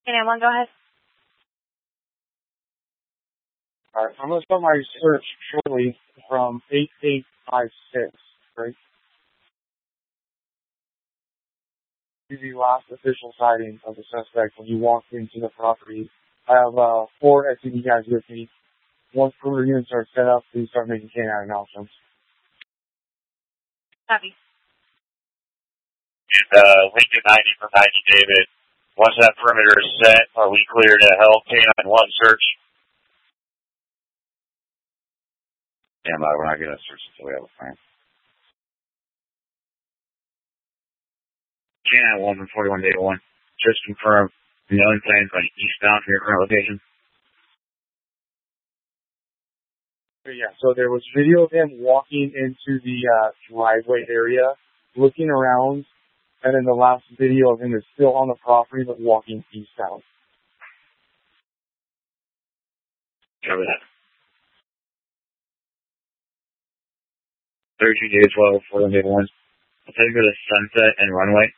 Anyone, go ahead. All right, I'm going to start my search shortly from 8856, right? This is the last official sighting of the suspect when you walked into the property. I have 4 SCD guys with me. Once perimeter units are set up, please start making canine announcements. Copy. Lincoln 90 from 90 David. Once that perimeter is set, are we clear to help Canine 1 search? Stand by, we're not going to search until we have a plan. Canine 1 from 41 Data 1. Just confirm known plans going eastbound from your current location. Yeah, so there was video of him walking into the driveway area, looking around, and then the last video of him is still on the property but walking eastbound. Cover that. 32 Data 12, 41 Data 1. I'll take you to Sunset and Runway.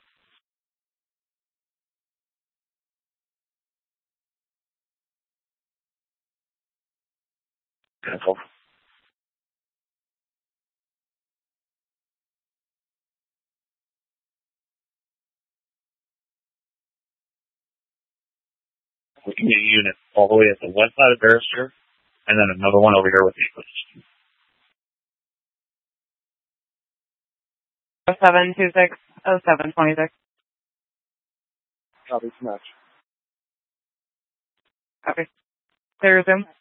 Cool. We can get a unit all the way at the west side of Barrister, and then another one over here with the 0726 0726. Copy, smash. Copy. Clear Zoom.